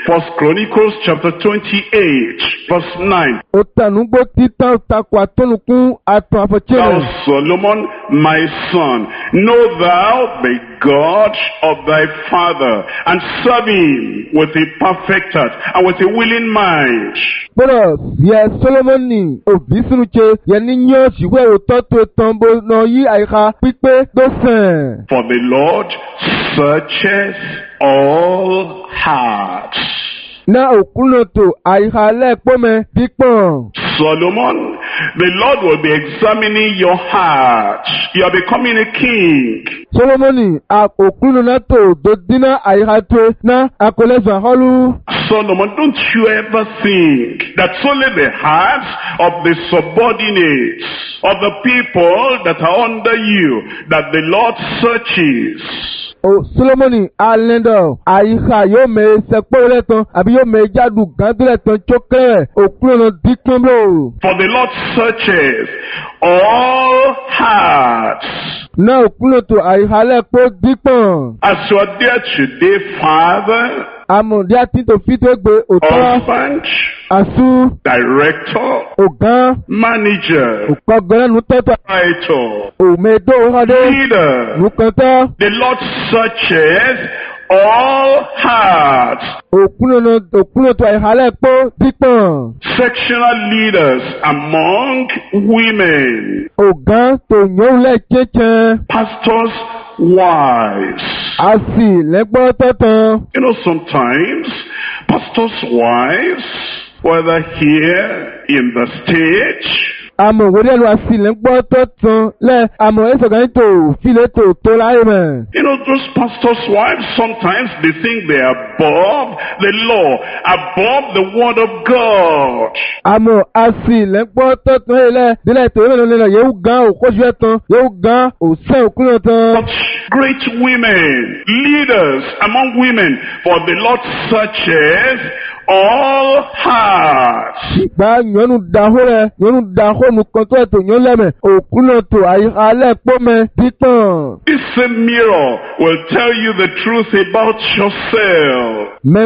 First Chronicles chapter 28, verse 9. Thou Solomon, my son, know thou the God of thy father, and serve him with a perfect heart and with a willing mind. For the Lord searches all hearts. Solomon, the Lord will be examining your heart. You are becoming a king. Solomon, don't you ever think that only the hearts of the subordinates, of the people that are under you, that the Lord searches. Solomoni alendo ayiha yo me sekpoleton abi yo me jadu ganduleton chokre okuno dikamblo. For the Lord searches all hearts. Na okuno to ayiha le po dikpon. As you are there today, Father, husband, director, manager, writer, leader, the Lord searches all hearts. Sectional leaders among women, pastors' wives. You know, sometimes pastors' wives, whether here in the stage, you know, those pastors' wives, sometimes they think they are above the law, above the word of God. But great women, leaders among women, for the Lord searches all hearts. This same mirror will tell you the truth about yourself.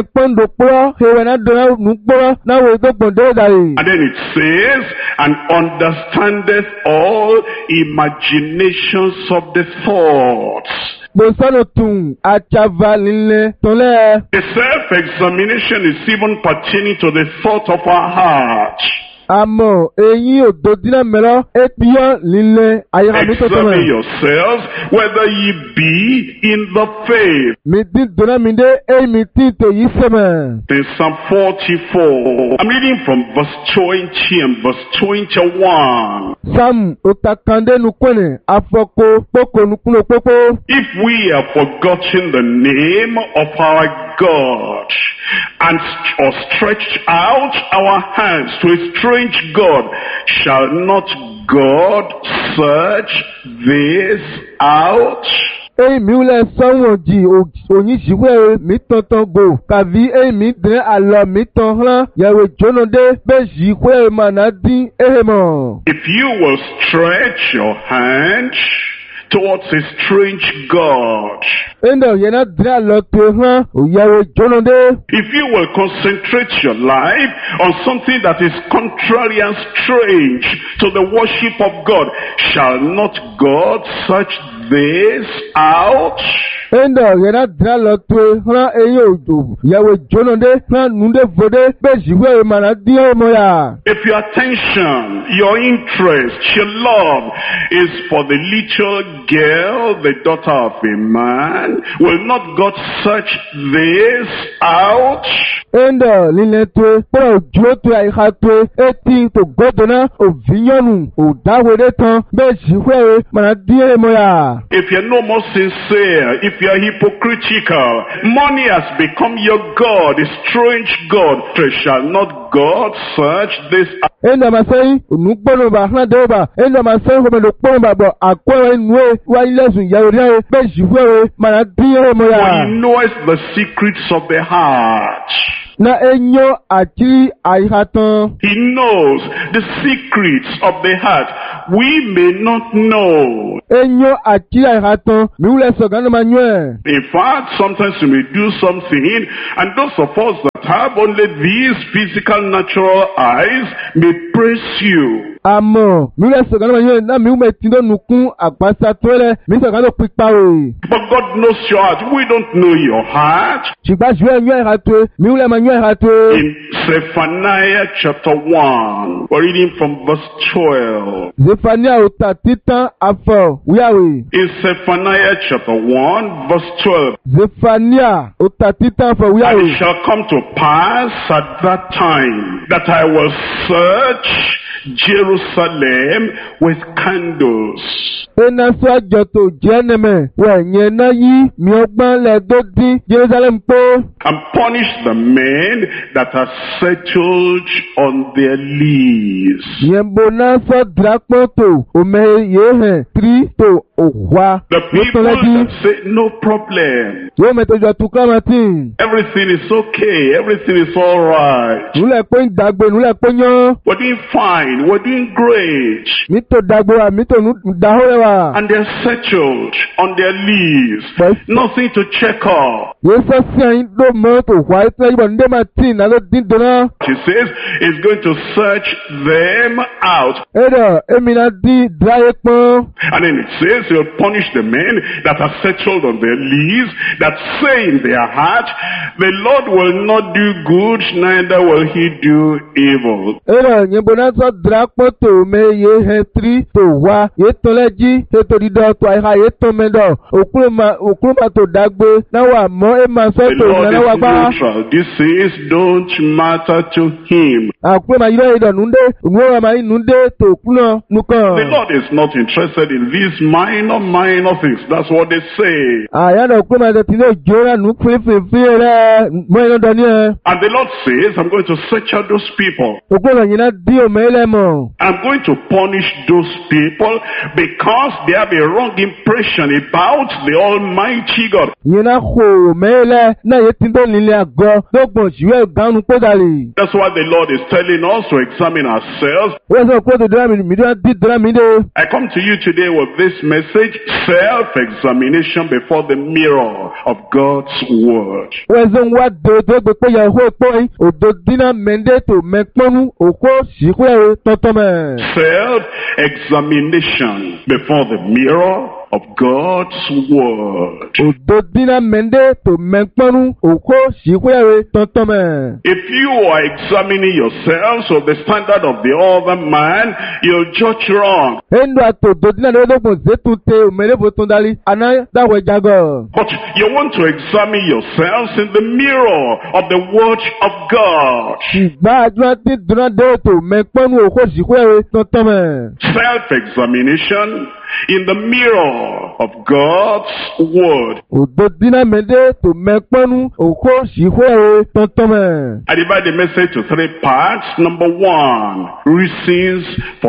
And then it says, and understandeth all imaginations of the thoughts. The self-examination is even pertaining to the thought of our heart. Examine yourselves whether ye be in the faith. In Psalm 44, I'm reading from verse 20 and verse 21. If we have forgotten the name of our God, and or stretched out our hands to a strange God, shall not God search this out? If you will stretch your hand towards a strange God, if you will concentrate your life on something that is contrary and strange to the worship of God, shall not God search this out? If your attention, your interest, your love is for the little girl, the daughter of a man, will not God search this out? If you're no more sincere, if you're hypocritical, money has become your God, a strange God, shall not God search this out? For he knows the secrets of the heart. Na enyo ati aihatan. He knows the secrets of the heart. We may not know. Enyo ati aihatan. Mi ule sogano manyo. In fact, sometimes you may do something, and those of us that have only these physical natural eyes may praise you. Amo, mi ule sogano manyo na mi ume tindo nukun akpasa tole. Mi sogano pikpawe. But God knows your heart. We don't know your heart. Chigba jwe enyo aihatwe. Mi ule manyo aihatwe. In Zephaniah chapter 1, we're reading from verse 12. Zephaniah utatitan afo. Uyawe. In Zephaniah chapter 1, verse 12. Zephaniah utatitan afo. And Uyawe. it shall come to pass at that time that I will search Jerusalem with candles. Ena so ajoto jeneme. Wenye na yi mi ogban le dodi Jerusalem po. And punish the men that are settled on their lees. Yembo na so drakpoto. Ome yehen. Tri to ohwa. The people that say no problem. Yo metojo tukamati. Everything is okay. Everything is all right. Nule po indagbe. Nule po nyo. We're doing fine. We're doing great. Mito dagbo. Mito daholewa. And they're settled on their leaves. But Nothing to check off. Yeso si ayin do mo to hwa ita ibo nde matin alo din dona. He says he's going to search them out. Edo emina di draye pon. And then it says he'll punish the men that are settled on their leaves, that say in their heart, the Lord will not do good, neither will he do evil. Edo nyembo na so drakpo to me ye he tri to hwa ye toleji he to dido to aiha ye to mendo. Okuluma to dagbe na wa mo ema so The to Lord na wa is ba. neutral. These things don't matter to him. Akuluma yiro edo nunde. Unwo ma nunde to kuno The nukan. Lord is not interested in these minor things. That's what they say. Ayano okuluma de tino jora nu fi re mo eno doni e. And the Lord says, I'm going to search out those people. Okuluma yina di o mele mo. I'm going to punish those people because they have a wrong impression about the Almighty God. Yina ho mele na ye tindo lile ago dogbon jiwe ganu podali. That's why the Lord is telling us to examine ourselves. Weso ko to dra mi do di dra mi de. I come to you today with this message, self-examination before the mirror of God's Word. Weso wa do gbe pe ya ho po yin odo dina mende to mekponu oko sikwe totome. Self-examination before the mirror of God's Word. Odo dina mende to mekponu oko sikwe totome. If you are examining yourselves with the standard of the other man, you'll judge wrong. Endo ato do dina do dogbon zetute o mele bo tondali ana dawe jago. But you want to examine yourselves in the mirror of the Word of God. Igba adura ti duna de to mekponu oko sikwe totome. Self-examination in the mirror of God's Word. Odo dina mende to mekponu oko sikwe totome. I divide the message to 3 parts. Number 1, reasons for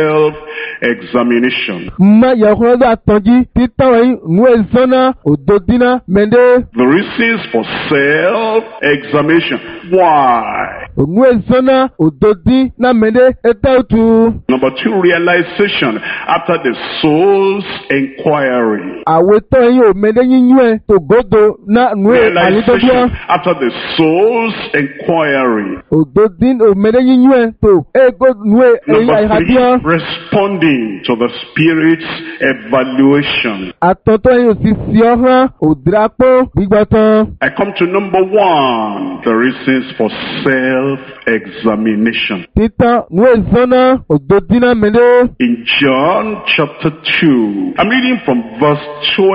self-examination. Ma yaho da tonji titan nu ezona odo dina mende. The reasons for self-examination. Why? Nu ezona odo dina mende etautu. Number 2, realization after the soul's inquiry. Aweto yin o mende yinyu to godo na nu Realization alidodo. after the soul's inquiry. Odo din o mende yinyu to ego nu Number 3, aihadio. responding to the Spirit's evaluation. Atonto yin si si ohan odrapo gbigbotan. I come to number 1, the reasons for self-examination. Titan nu ezona odo dina mende. In John chapter 2, I'm reading from verse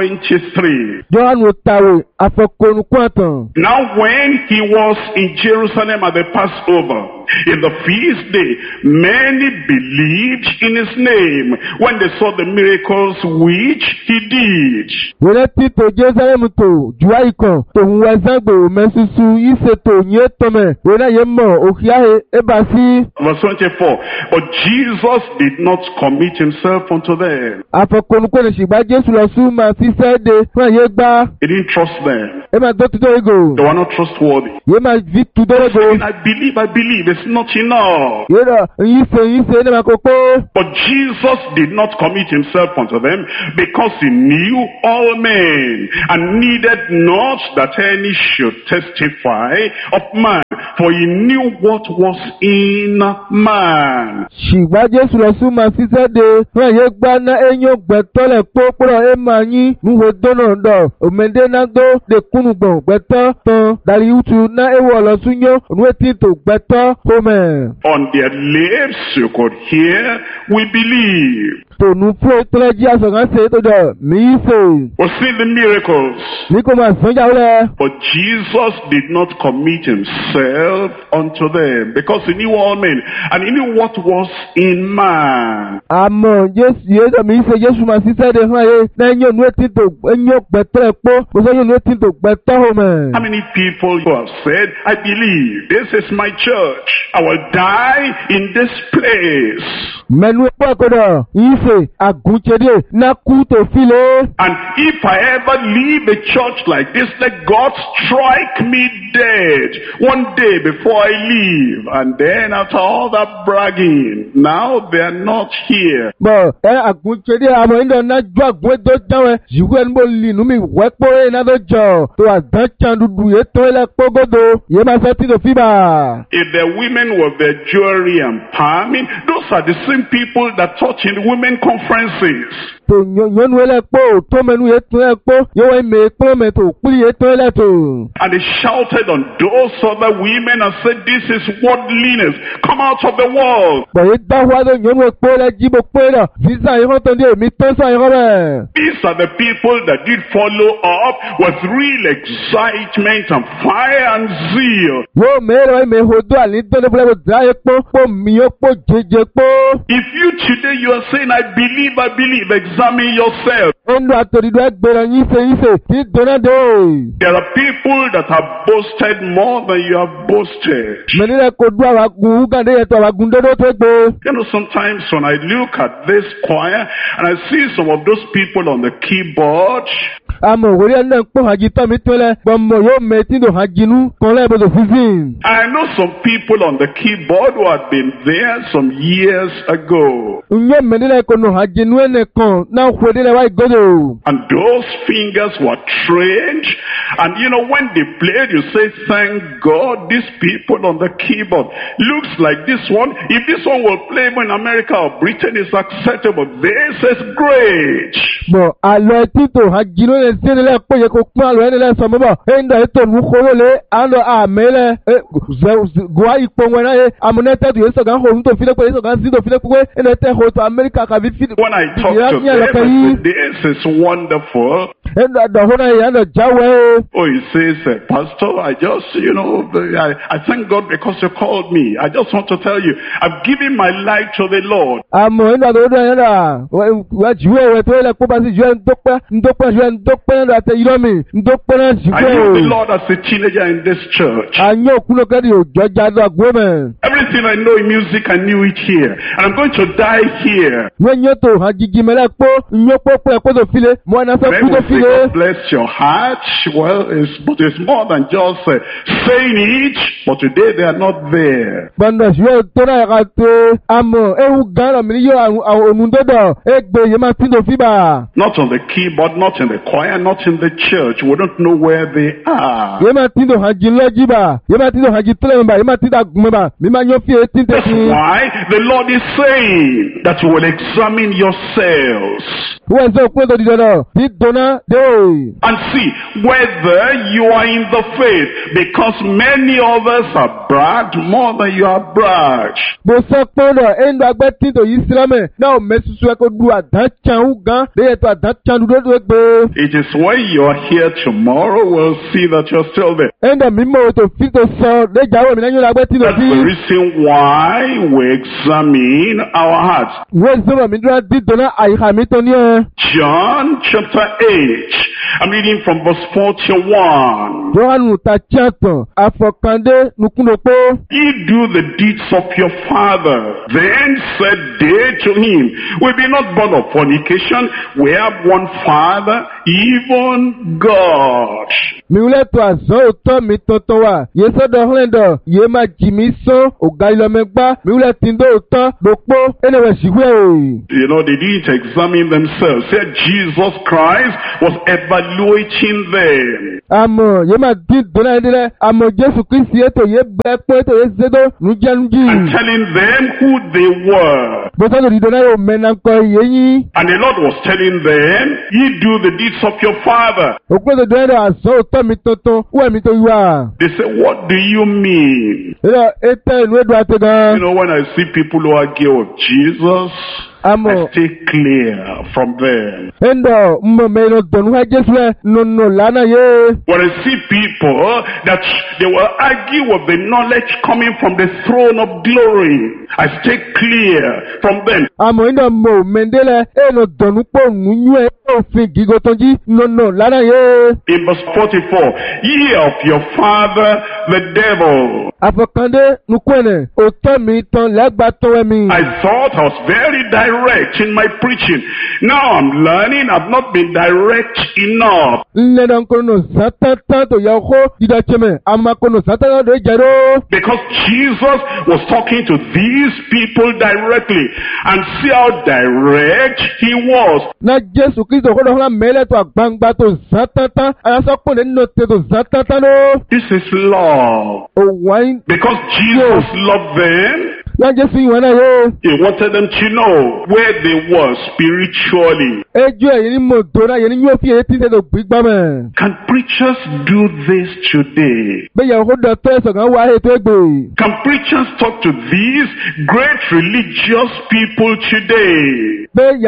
23. Johan otawe afokonu kwatan. Now when he was in Jerusalem at the Passover, In the feast day, many believed in his name when they saw the miracles which he did. Wele ti to Jerusalem to jua ikon to huwa zangbe mesusu ise to nye tome. Wele ye mo okiahe ebasi. Verse 24, but Jesus did not commit himself unto them. Afokonukwe shigba Jesu lo su ma si sede fun ye gba. He didn't trust them. E ma do tudo ego. They were not trustworthy. Ye ma vi tudo ego. I believe, it's not enough. Ye do yise ne ma koko. But Jesus did not commit himself unto them because he knew all men and needed not that any should testify of man, for he knew what was in man. Shigba Jesu lo su ma si sede fun ye gba na enyo gbeto le poporo e ma yin nuwo dono do omende na do de kunugbon gbeto ton dari utu na ewo lo sunyo onweti to gbeto home. On their lips you could hear, we believe. To nu fo treji asogan se to do mi se. We've seen the miracles. Ni ko ma sonja ole. But Jesus did not commit himself unto them because he knew all men and he knew what was in man. Amo Jesu ye do mi se Jesu ma si se de han ye na enyo nweti to enyo gbeto po mo so enyo nweti to gbeto home. How many people who have said, I believe this is my church, I will die in this place. Menu po kodo ife agunchede na ku to file. And if I ever leave a church like this, let God strike me dead one day before I leave. And then after all that bragging, now they are not here. Bo agunchede amo ndo na ju agun do janwe jiwe nbo li nu mi wepo e na do jo to adan chandudu ye to le pogodo ye ma so ti do fiba. If the women were their jewelry and palming, those are the same people that taught in women conferences. To nyonu ele po to menu ye tun e po ye we me po me to puli ye to ele to. And they shouted on those other women and said, this is worldliness, come out of the world. Bo ye da wa do nyonu e po le jibo po le visa ye ho to de mi to sa ye ho be. These are the people that did follow up with real excitement and fire and zeal. Wo me ro me ho do ali to le bo dra ye po mi yo po jeje po. If you today you are saying, I believe, examine yourself. There are people that have boasted more than you have boasted. Sometimes when I look at this choir and I see some of those people on the keyboard, I know some people on the keyboard who had been there some years ago. And those fingers were trained. And when they played, you say, thank God, these people on the keyboard looks like this one. If this one will play in America or Britain, is acceptable. This is great. When I talk to them, this is wonderful. Oh, he says, Pastor, I just, I thank God because you called me. I just want to tell you, I've given my life to the Lord. I know the Lord as a teenager in this church. Everything I know in music, I knew it here. And I'm going to die here. God bless your heart. Well, it's more than just saying it, but today they are not there. Not on the keyboard, not in the choir, not in the church. We don't know where they are. That's why the Lord is saying that you will examine yourselves. Wọ́n sọ pé òdòdó náà ti dọ́nà dé. And see whether you are in the faith, because many others are bragged more than you are bragged. Mo sọ pé náà ẹnu agbẹ́ tí tòyí sílámẹ̀ náà ò mẹ́sùsù ẹ kó du àdáńtàn gan léyẹ̀ tó àdáńtàn dúdú tó gbé. It is when you are here tomorrow we'll see that you're still there. Ẹnda mi mọ̀ tó fi tó sọ lẹ́jà wọ̀ mí náà yóò agbẹ́ tí tòyí. That's the reason why we examine our hearts. Wọ́n sọ̀rọ̀ mi dúró dídò náà àyíká mi tó ní ẹ. John chapter 8. I'm reading from verse 41. Jọ́hánù ta tíyàtàn àfọ̀kàndé nukunopó. Ye do the deeds of your father. Then said they to him, we be not born of fornication, we have one Father, even God. Mi wúlẹ̀ tó àzọ́ òótọ́ mi tuntun wà. Yé sọ́dọ̀ Húlẹ̀ndọ̀, yé máa jì mí sán, ògá ìlọ́mẹgbá. Mi wúlẹ̀ tí ń dó òótọ́, lòpó, ẹnìwẹ̀ ṣìwé. You know, they didn't examine themselves. Said Jesus Christ was evaluating them. Àmọ̀ yé máa dín dọ́nà ẹ̀dínlẹ̀. Àmọ̀ Jésù Kristi ètò yé bẹ́ẹ̀ pé ètò yé zédó nùjẹ́nujì. And telling them who they were. Bọ́sọ̀dọ̀ dídọ́ náà yóò mẹ́nà kọ iye yín. And the Lord was telling them, ye do the deeds of your father. Òpin ètò ìdọ́nà àzọ́ òótọ́ mi tuntun, wúwẹ̀ mi tó yíwá. They said, what do you mean? Ìlọ ètò ìlú èdè àti gan. You know, when I see people who argue with Jesus, I stay clear from them. Endo mmomeno donu Jesu no lana ye. When I see people that they will argue with the knowledge coming from the throne of glory, I stay clear from them. Amo endo mo mendele eno donu po nunye ofin gigotonji no lana ye. In verse 44, ye of your father the devil. Afokande nukwene otomi ton lagbato emi. I thought I was very direct in my preaching. Now I'm learning I've not been direct enough. Because Jesus was talking to these people directly, and see how direct he was. This is love. Because Jesus loved them, he wanted them to know where they were spiritually. Can preachers do this today? Can preachers talk to these great religious people today?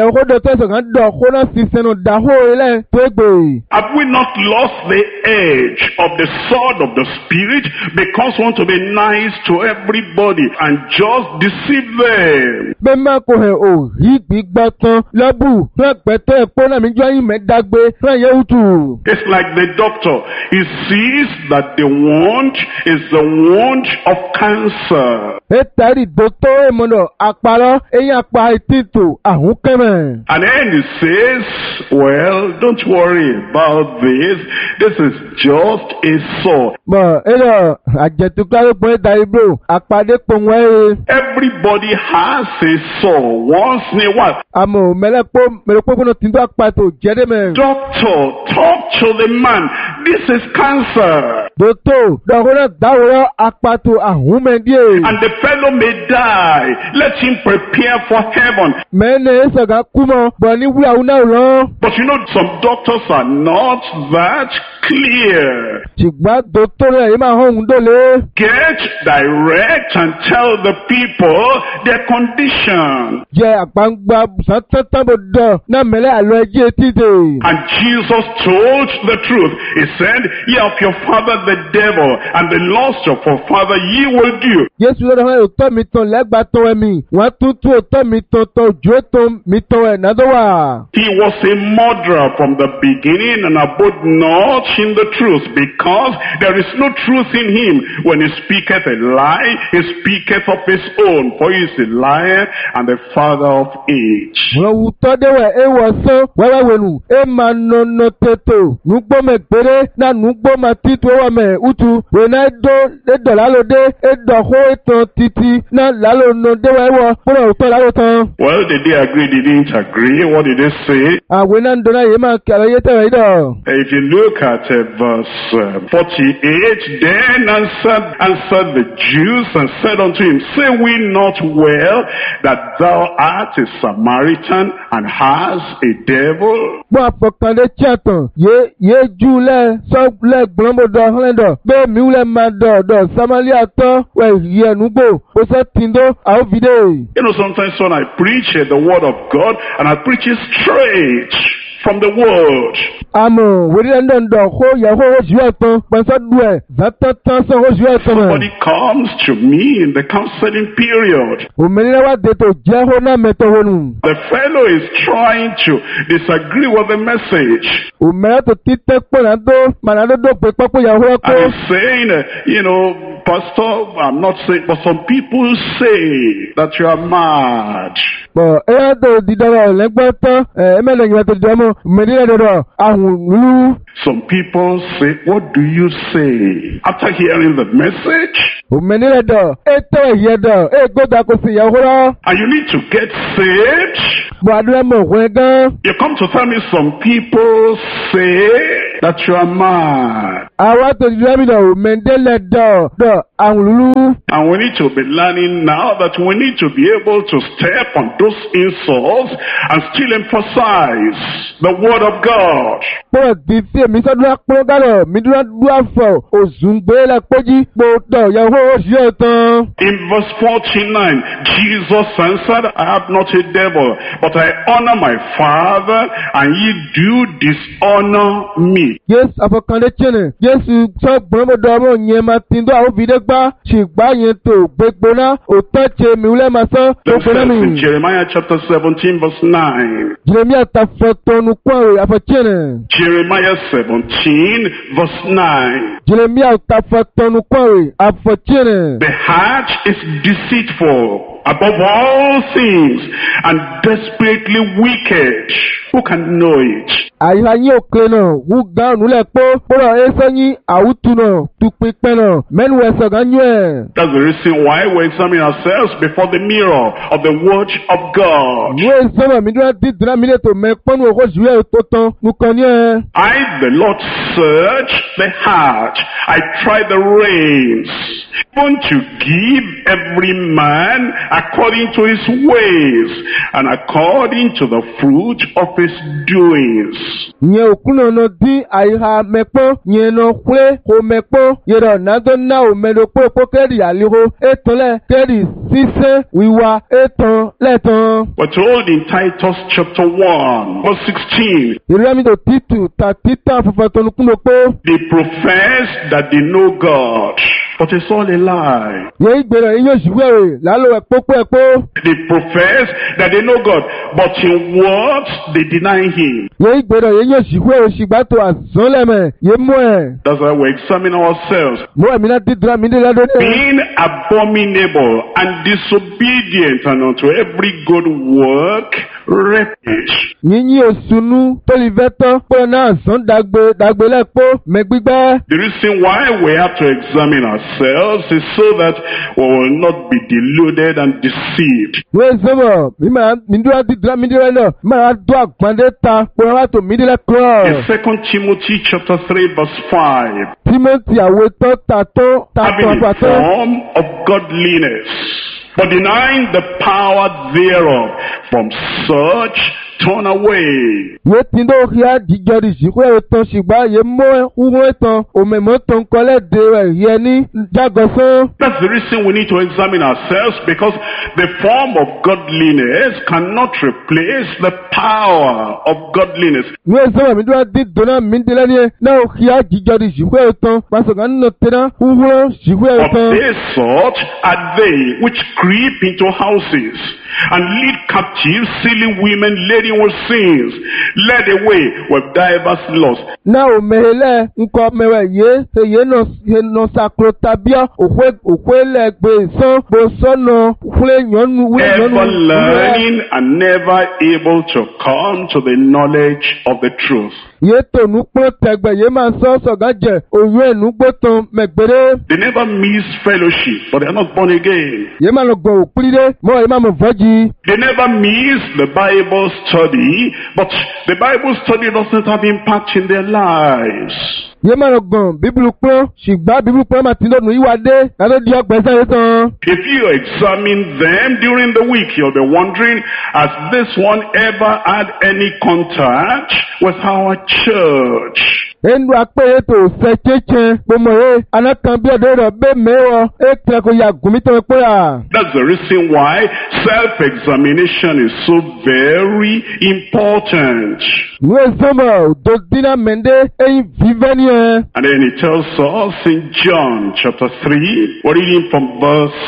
Have we not lost the edge of the sword of the Spirit because we want to be nice to everybody and just deceive them? It's like the doctor. He sees that the wound is the wound of cancer. And then he says, well, don't worry about this. This is just a sore. Everybody has a sore once in a while. Doctor, talk to the man. This is cancer. And the fellow may die. Let him prepare for heaven. But you know, some doctors are not that clear. Get direct and tell the people their condition. And Jesus told the truth. He said, ye of your father the devil, and the lust of your father ye will do. He was a murderer from the beginning and abode not in the truth, because there is no truth in him. When he speaketh a lie, he speaketh of his own, for he is a liar and the father of it. títí náà lálọ́ nà déwà ẹ̀wọ̀ kúrò òótọ́ lálọ́ tán. Well, did they agree? They didn't agree. What did they say? Àwẹ̀ náà ń dọ́nà yìí máa kí àlàyé tẹ̀wẹ̀ yìí dọ̀. If you look at verse 48, then answered the Jews and said unto him, say we not well that thou art a Samaritan and hast a devil? Gbọ́ àpọ̀kàndé tíyàtàn yé jù lẹ́ sọ́gbọ́lẹ̀ gbọ́nbọ̀dọ̀ ọ̀hánlẹ́dọ̀ bẹ́ẹ̀ mi wúlẹ̀ máa dọ̀ Samaria tán wẹ̀ yẹ̀ núgbò ó sẹ́ tìǹdó àwọn fìdí. You know, sometimes when I preach the word of God and I preach it straight from the word. Àmọ́ wẹ́rẹ́ ndọ̀ kó yàgò oṣù ẹ̀tàn pẹ̀sẹ̀ dùẹ̀ zàtàtàn sẹ́ oṣù ẹ̀tàn. Somebody comes to me in the counseling period. Òmìnira wa dètò jẹ́ hó náà mẹ́tọ̀ wọnú. The fellow is trying to disagree with the message. Òmìnira tó títẹ́ pẹ̀lú mànàdó pé pápẹ́ yàgò ẹ̀kọ́. And he's saying, Pastor, I'm not saying, but some people say that you are mad. Bọ̀ ẹ̀yà tó dídọ̀rọ̀ lẹ́gbẹ́ tán ẹ̀mẹ́lẹ̀yìn wa tó dídọ̀ mọ́ òmìnira dọ̀rọ̀ àhùn lú. Some people say, what do you say? After hearing the message, òmìnira dọ̀ ètò ìyẹ́ dọ̀ gbọ́dọ̀ kò sí ìyàwó rọ̀. and you need to get saved. Bọ̀ àdúrà mọ̀ òkúrẹ́ gan. You come to tell me some people say that you are mad. Àwa tó dídọ̀ mi dọ̀ òmìnira dọ̀ àhùn lú. And we need to be learning now that we need to be able to step on those insults and still emphasize the word of God. Bọ̀ di tí èmi sọ́dún àpọ́n gàdọ̀ mi dúró àfọ̀ òzùngbé lápẹ́jì gbọ́dọ̀ yàwó oṣù ẹ̀tàn. In verse 49, Jesus answered, I have not a devil, but I honor my Father, and ye do dishonor me. Jésù àfọkàndé tiẹ̀nẹ̀ Jésù sọ gbọ́nbọ̀dọ̀ ọmọ yẹn máa ti dọ́ àwọn fìdí gbá ṣùgbà yẹn tó gbégbóná òótọ́ ṣe mi wúlẹ̀ máa sọ tó gbóná mi. In Jeremiah chapter 17 verse 9. Jeremiah ta fọtọ́nu kúrò àfọ̀tiẹ̀nẹ̀. Jeremiah 17 verse 9. Jeremiah ta fọtọ́nu kúrò àfọ̀tiẹ̀nẹ̀. The heart is deceitful above all things and desperately wicked. Who can know it? Àyíká yín òkè náà wú gan nulẹ̀ kpọ́rọ̀ ẹsẹ̀ yín àwùtú náà tupinpẹ́ náà mẹ́nu ẹsẹ̀ gan yín ẹ̀. That's the reason why we examine ourselves before the mirror of the word of God. Nú ẹ̀sọ́mọ̀ mi dúró dídúrà mi lè tó mẹ́ pọ́nú òkú jù ẹ̀ tó tán nùkàn ní ẹ̀. I, the Lord, search the heart. I try the reins, even to give every man according to his ways and according to the fruit of his doings. Nyɛ okunu no di ayiha mɛkpɔ nyɛ no kple ko mɛkpɔ yɛrɛ nado na o mɛ do kpokpo kɛri aliho etɔn lɛ kɛri sise wiwa etɔn lɛtɔn. We're told in Titus chapter 1 verse 16. Ìrẹ́mi tó titu ta títà fọfọtọ́nu kúndò kpó. They profess that they know God, but it's all a lie. Yẹ ìgbèrè iyán ṣùgbọ́n lálọ́ ẹ̀ kpókpó ẹ̀ kpó. They profess that they know God, but in words they deny Him. Yẹ ìgbèrè iyán ṣùgbọ́n ṣùgbàtò àzọ́lẹ̀mẹ̀ yẹ mú ẹ̀. That's why we examine ourselves. Mú ẹ̀mí náà dídúrà mí nílẹ̀ lónìí. Being abominable and disobedient and unto every good work, reproach. Yínyín òsùnú tó lè fẹ́ tán pé náà sàn dàgbé lẹ́pọ̀ mẹ́gbígbẹ́. The reason why we have to examine ourselves is so that we will not be deluded and deceived. Wọ́n sọ̀rọ̀ mi dúró dídúrà mí nílẹ̀ náà máa dún àgbàdé ta pé wọ́n á tó mí nílẹ̀ kúrọ̀. In 2 Timothy chapter 3 verse 5. Timothy àwòtọ́ tàtó Having a form of godliness, but denying the power thereof, from such turn away. Yé tí ndó hìá jíjọ di ìsìnkú ẹ̀rọ tán ṣùgbọ́n yé mọ́ wúwọ́ tán òmèmọ́ tán kọ́lẹ̀ dé rẹ̀ yẹ ní jágọ̀sán. That's the reason we need to examine ourselves, because the form of godliness cannot replace the power of godliness. Wọ́n sọ̀rọ̀ mi dúró dídùn náà mi délẹ̀ ní ẹ̀ náà hìá jíjọ di ìsìnkú ẹ̀rọ tán pàṣẹkàn nínú tẹ́lá wúwọ́ ìsìnkú ẹ̀rọ Of tán. this sort are they which creep into houses and lead captive silly women laden with sins, led away with divers lusts. Náà ò mẹ́hẹ́lẹ́ ńkọ mẹ́wẹ́ yé nọ sàkóso tàbíọ́ òkú ẹlẹ́gbẹ̀ẹ́ sán bó sọ́nà wúlé yọ̀nù Ever learning and never able to come to the knowledge of the truth. Yé tònú pọ́n tẹ̀gbẹ̀ yé máa sọ sọ̀gán jẹ òun ẹ̀nú gbótan mẹ̀gbẹ́rẹ́. They never miss fellowship, but they are not born again. Yé máa lọ gbọ̀ òpírídé mọ́ yé máa mọ̀ fọ́jì. They never miss the Bible study, but the Bible study doesn't have impact in their lives. Yé máa lọ gbọ̀n bíbélù pọ́n ṣùgbọ́n bíbélù pọ́n máa ti lónìí ìwà dé látó di ọgbẹ́ sáré tán. If you examine them during the week, you'll be wondering, has this one ever had any contact with our church? Enu apẹ́ ètò ṣe kéèké gbọmọ yé anákan bí ọ̀dọ́ rẹ̀ bẹ́ẹ̀ mẹ́wọ́ ètò ẹ̀kọ́ ya gùnmí tó ń pẹ́ à. That's the reason why self-examination is so very important. Nú èsọ́mọ̀ tó dínà mẹ́ndé ẹ̀yìn fífẹ́ ní ẹ. And then it tells us in John chapter 3, we're reading from verse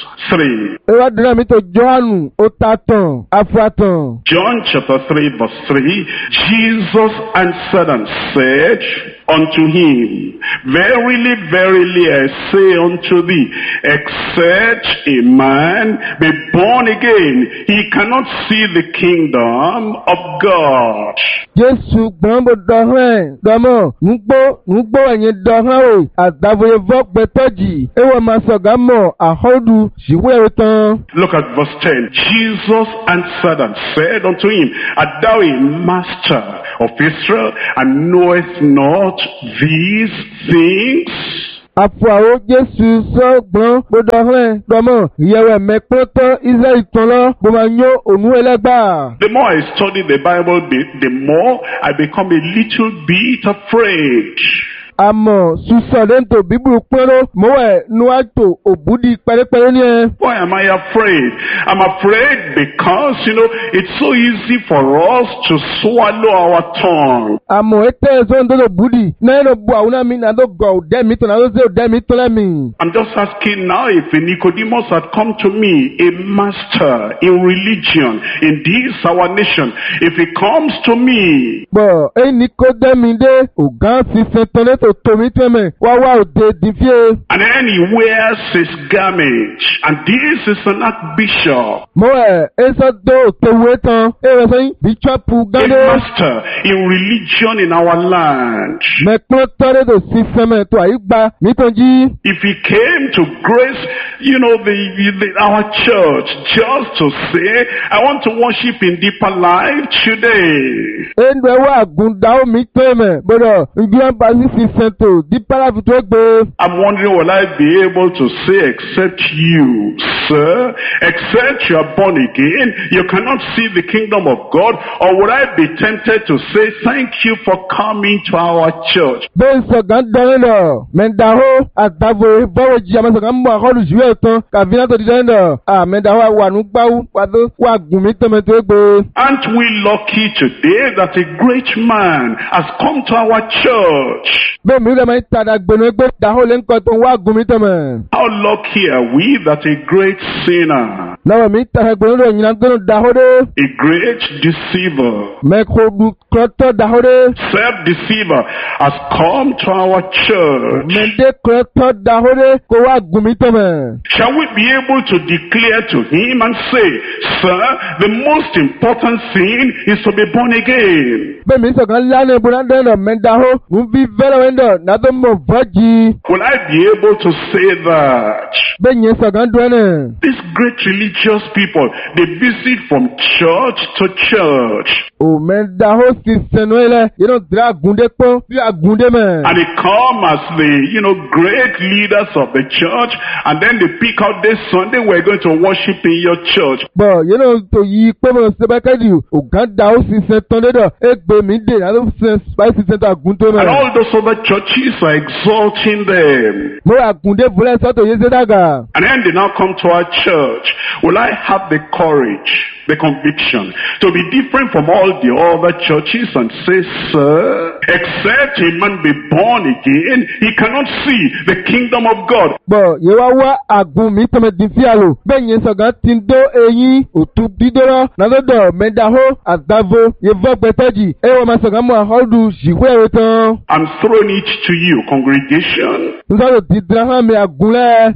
3. Ewa dínà mi tó Jọ́hánù ó ta tàn afúrátàn. John chapter 3 verse 3, Jesus answered and said unto him, Verily, verily, I say unto thee, except a man be born again, he cannot see the kingdom of God. Jésù gbọ́n bó dọ̀hán dọ́mọ̀ nùgbó ẹ̀yìn dọ̀hán o àdàbòye vọ́ gbẹtọ́jì ewé máa sọ̀gá mọ̀ àhọ́dù ṣìwé tán. Look at verse 10. Jesus answered and said unto him, Art thou a master of Israel, and knowest not these things? Àfọwọ́ Jésù sọ́gbọ́n bó dọ̀hán dọ́mọ̀ ìyẹ̀wò mẹ́pọ́tọ́ Ísírẹ́lì tán lọ bó máa yó òun ẹlẹ́gbà. The more I study the Bible, the more I become a little bit afraid. Àmọ́ sùsọ̀dẹ́ntò bíbélù pẹ́rọ mọ́wẹ́ nuwàtò òbúdi pẹ́rẹ́pẹ́rẹ́ ní ẹ. Why am I afraid? I'm afraid because, it's so easy for us to swallow our tongue. Àmọ́ ètò ẹ̀sọ́ ń dọ́dọ̀ búdi náà ló bu àwọn àmì náà tó gọ̀ ọ̀dẹ́ mi tó náà ló ṣe ọ̀dẹ́ mi tó lẹ́mì. I'm just asking now if a Nicodemus had come to me, a master in religion, in this our nation, if he comes to me. Bọ̀ èyí ni kò dẹ́mi dé ògán sísẹ tán létò tòmí tẹ́mẹ̀ wá òde dìfíè. And then he wears his garment, and this is an archbishop. Mọ́wẹ́ ẹ̀sọ́ tó òtòwé tán ẹ̀rọ sẹ́yìn bíṣọ́pù A gánà. master in religion in our land. Mẹ́pọ́n tán létò sísẹ́mẹ̀ tó àyígbá nítọ́jí. If he came to grace, our church, just to say, I want to worship in deeper life today. Ẹnu ẹwà àgùndà omi tẹ́mẹ̀ gbọ́dọ̀ ìgbìyànjú bá sí sísẹ́ntò dípàlà fi tó gbé. I'm wondering, will I be able to say, except you, sir, except you are born again, you cannot see the kingdom of God? Or would I be tempted to say, thank you for coming to our church? Bẹ́ẹ̀ sọ̀gán dọ́rin lọ, mẹ́ndàhó àtàvò bọ́wọ̀ jí àmọ́ sọ̀gán mú àkọlù jù ẹ̀ tán, kàfínà tó di dọ́rin lọ, mẹ́ndàhó wà nù gbáwó, pàtó wà gùn mí tọ́mẹ tó gbé. Aren't we lucky today that a great man has come to our church? Bẹ́ẹ̀ mi rẹ̀ máa ń tàdà gbẹ̀nu ẹgbẹ́ dàhó lé ńkọ tó wà gùn mí tọ́mẹ. How lucky are we that a great sinner, Lọ́wọ́ mi tàdà gbẹ̀nu rẹ̀ yìnyín gbẹ̀nu dàhó dé. a great deceiver, Mẹ́kọ̀ọ́dù kọ́tọ́ dàhó dé. self-deceiver has come to our church? Mẹ́ndé kọ́tọ́ dàhó dé kó wà gùn mí tọ́mẹ. Shall we be able to declare to him and say, Sir, the most important thing is to be born again? Bẹ́ẹ̀ mi sọ̀gán lánàá ìbúra dọ́rin lọ mẹ́ndàhó ń fi fẹ́rẹ̀ wẹ́ndọ̀ nàdó mọ̀ fọ́jì. Will I be able to say that? Bẹ́ẹ̀ yẹn sọ̀gán dọ́rin. These great religious people, they visit from church to church. O mẹ́ndàhó sì sẹ̀nu ẹlẹ́ yìí náà dìrẹ́ àgùndé pọ́n bí àgùndé mẹ́. And they come as the, great leaders of the church, and then they pick out this Sunday, we're going to worship in your church. Bọ̀ yìí náà tó yí pé mo ṣe bẹ́ẹ̀ kẹ́dì ògán dàhó sì sẹ̀ tán lédọ̀ égbè mí dè náà ló sẹ̀ báyìí sì sẹ̀ tó àgùndé mẹ́. And all those other churches are exalting them. Mo àgùndé fúnlẹ̀ sọ́tò yìí ṣe dàgà. And then they now come to our church. Will I have the courage, the conviction, to be different from all the other churches and say, Sir, except a man be born again, he cannot see the kingdom of God? Bọ̀ yìí wá wá àgùn mi tọmọ dín sí àlò. Bẹ́ẹ̀ yẹn sọ̀gán ti ń dó eyín òtú dídọ́rọ́ nàdọ́dọ̀ mẹ́ndàhó àdàvò yìí fọ́ gbẹtọ́jì. Ẹ wọ́n máa sọ̀gán mọ́ àhọ́dù ṣìwé ẹ̀rọ tán. I'm throwing it to you, congregation. Nsọ́dọ̀ ti dira hàn mi àgùnlẹ̀.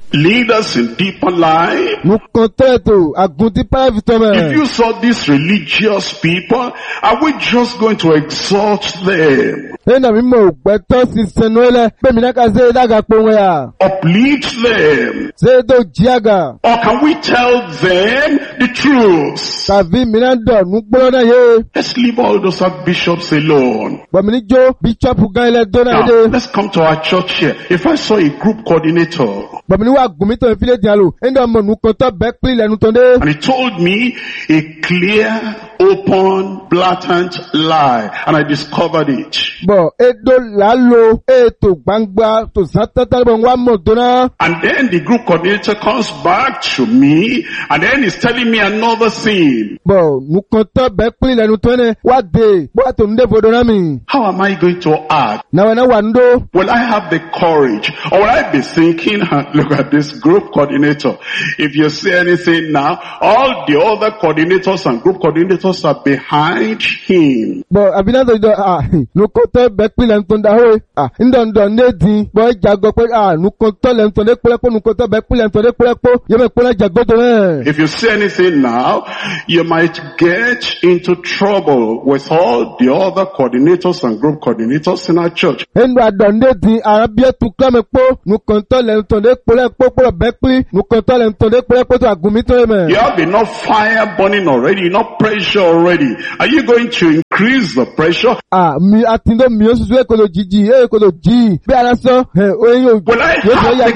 leaders in deeper life. Nous comptons agunti pas vite If you saw these religious people, are we just going to exalt them? Ena mi mo gbeto si senuele pe mi na ka se daga ponwe ya. Uplift them? Se do jiaga. Or can we tell them the truth? Tavi mi na do nu gboro na ye. Let's leave all those archbishops alone. Bo mi ni jo bishop gan ile do na Now, de. let's come to our church here. If I saw a group coordinator Bo mi ni wa gumi to file dialo. Enda mo nu konto be pli lenu tonde. and he told me a clear, open, blatant lie, and I discovered it. Bo edo lalo to gbangba to satata bo wa mo do na. And then the group coordinator comes back to me and then he's telling me another thing. Bo nu konto be pli lenu tonde wa de. Bo to nde bodo na mi. How am I going to act? Na we na wa ndo. Will I have the courage? Or will I be thinking, look at this group coordinator. If you say anything now, all the other coordinators and group coordinators are behind him. Bo abina do nu konto be pli lenu tonda ho. Ndo ne din. Bo jago pe nu konto lenu tonde po nu konto be pli lenu tonde po ye me po na jago to na. If you say anything now, you might get into trouble with all the other coordinators and group coordinators in our church. Endo adonde di arabia tu klame po nu konto le ntonde po be pli nu konto le ntonde po to agumi to me. You have enough fire burning already, enough pressure already. Are you going to increase the pressure? Mi atindo mi osusu e ko lo jiji be ara so oyin Will I have the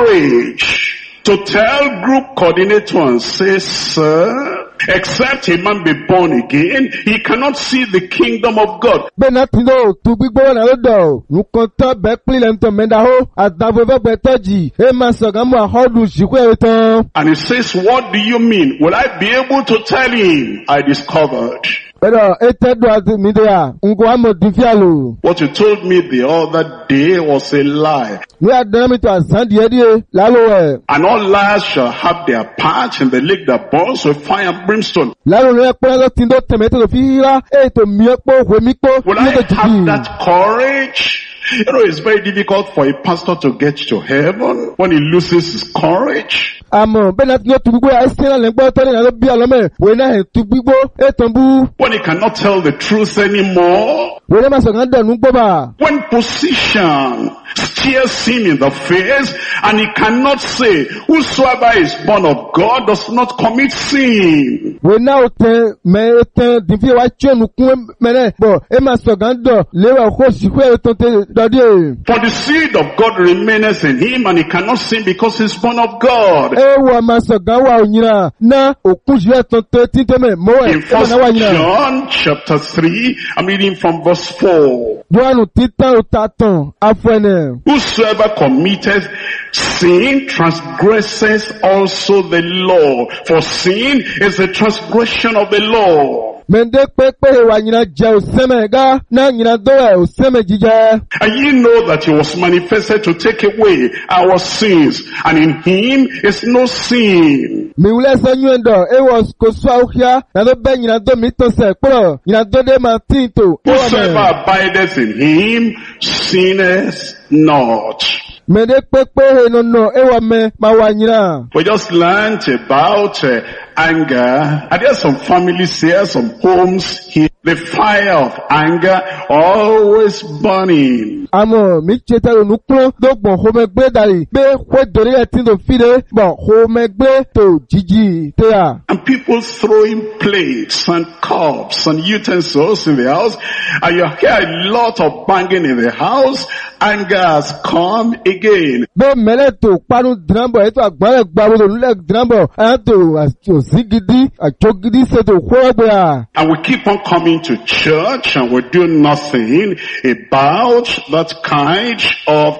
courage to tell group coordinator and say, sir, except a man be born again, he cannot see the kingdom of God. Be na tindo tu gbigbo na lodo nu konto be pli le nton menda ho adavo be toji e ma so gan mo ahodu jikwe etan. And he says, what do you mean? Will I be able to tell him? I discovered Pero etedo mi de ya ngo amo difialo. what you told me the other day was a lie. We adana mi to asan die lalo e. And all liars shall have their part in the lake that burns with fire and brimstone. Lalo le po lo tindo temeto fi ra to mi po we mi po. Will I have that courage? You know, it's very difficult for a pastor to get to heaven when he loses his courage. Amo be na tindo tu gbigbo asena le gbo to na lo bi alome we na tu gbigbo etonbu. When he cannot tell the truth anymore. We na ma so gan do nu gbo ba. When position stares him in the face and he cannot say, whosoever is born of God does not commit sin. We na o te me te difi wa chenu kun mene bo e ma so gan do le wa ko si ku eton te do de. For the seed of God remaineth in him and he cannot sin because he's born of God. E wa ma so gan wa onyira na okun ju eton te tin te me mo e In 1 John chapter 3, I'm reading from verse 4. Joanu titan o tatan afene. Whosoever committeth sin transgresses also the law. For sin is the transgression of the law. Mende pepe wa nyina je o seme ga na nyina do e o seme jije. And ye know that he was manifested to take away our sins, and in him is no sin. Mi wule so nyendo e was ko so ahia na do be nyina do mi to se pro nyina do de ma tinto. Whosoever abideth in him sinneth not. Mende pepe no e wa me ma wa nyina. We just learned about anger. And there are some families here, some homes here. The fire of anger always burning. Amo mi cheta no kro do gbon ho me gbe dari be kwe dori e tin do fide bo ho me gbe to jiji te ya. And people throwing plates and cups and utensils in the house. And you hear a lot of banging in the house. Anger has come again. Be mele to panu drambo e to agbare gbawo do nle drambo an to zigidi achogidi se to ho gbe ya. And we keep on coming to church and we do nothing about that kind of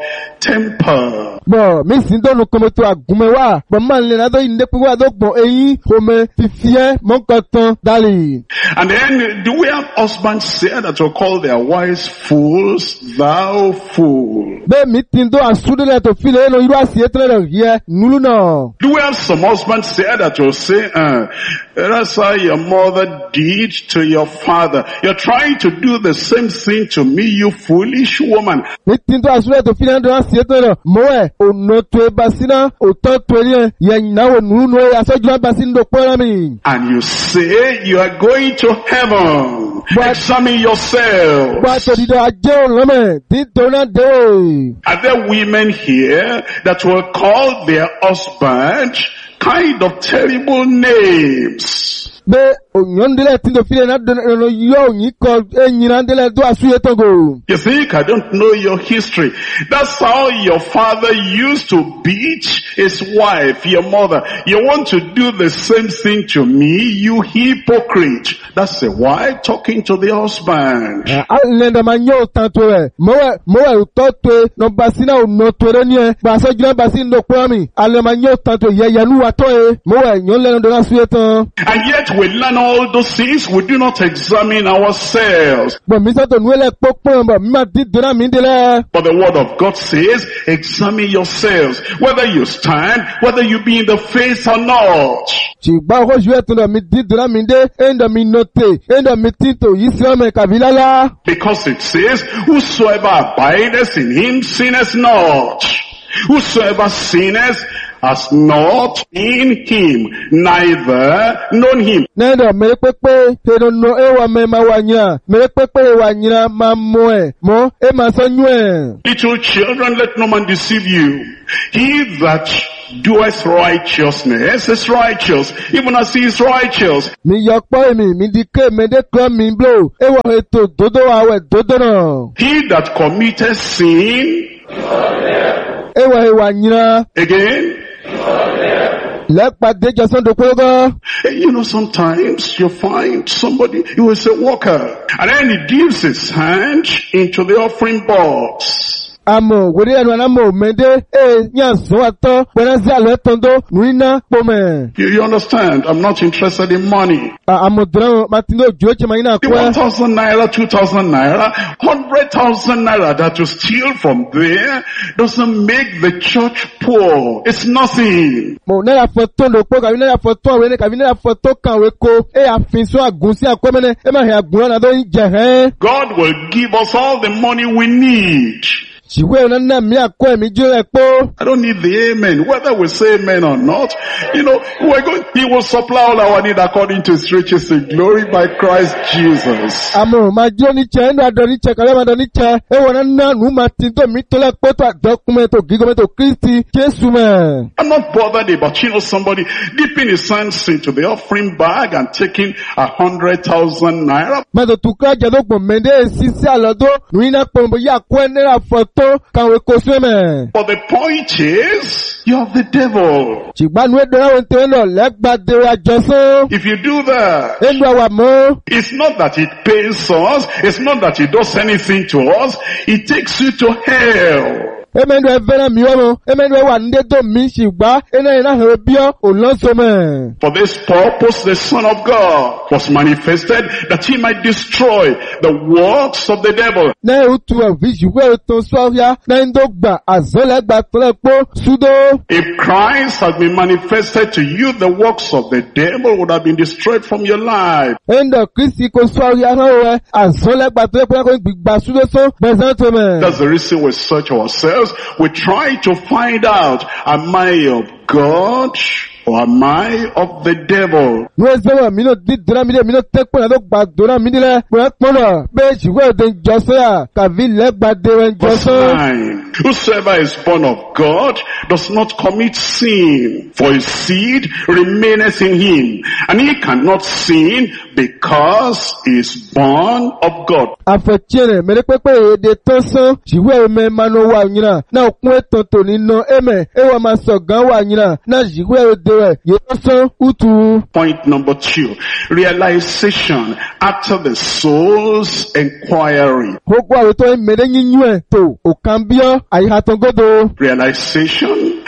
temper. Bo mi sin do no komo to agume wa bo man le na do inde pe wa do gbon eyin ho me fifie mo nkan dali. And then do we have husbands here that will call their wives fools, thou fool? Be mi tin do asude le to file no iru asie tre re ye nulu no. Do we have some husbands here that will say, That's how your mother did to your father. You're trying to do the same thing to me, you foolish woman. Nitinto asure to fina ndo asieto moe ono to basina oto to ni ye nawo nunu ya soju basin do pora mi. And you say you are going to heaven. Examine yourself. Are there women here that will call their husband kind of terrible names? You think I don't know your history? That's how your father used to beat his wife, your mother. You want to do the same thing to me, you hypocrite. That's the wife talking to the husband. And yet we learn all those things, we do not examine ourselves. But the word of God says, examine yourselves, whether you stand, whether you be in the faith or not. Because it says, whosoever abideth in him sinneth not. Whosoever sinneth has not in him, neither known him. Little children, let no man deceive you. He that doeth righteousness is righteous, even as he is righteous. He that committeth sin, again, sometimes you find somebody who is a worker, and then he dips his hand into the offering box. You understand? I'm not interested in money. 1,000 naira, 2,000 naira, 100,000 naira that you steal from there doesn't make the church poor. It's nothing. God will give us all the money we need. I don't need the amen. Whether we say amen or not, he will supply all our need according to his riches in glory by Christ Jesus. I'm not bothered about, somebody dipping his hands into the offering bag and taking 100,000 naira. But the point is, you are the devil. If you do that, it's not that it pays us, it's not that it does anything to us, it takes you to hell. For this purpose the Son of God was manifested, that he might destroy the works of the devil. If Christ had been manifested to you, the works of the devil would have been destroyed from your life. That's the reason we search ourselves. We try to find out, am I of God or am I of the devil? Verse 9. Whosoever is born of God does not commit sin, for his seed remaineth in him, and he cannot sin because he is born of God. Point number 2, realization after the soul's inquiry. Realization